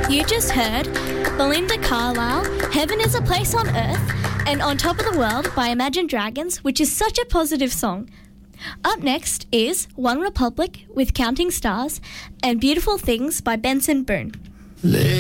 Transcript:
You just heard Belinda Carlisle, Heaven is a Place on Earth, and On Top of the World by Imagine Dragons, which is such a positive song. Up next is One Republic with Counting Stars and Beautiful Things by Benson Boone.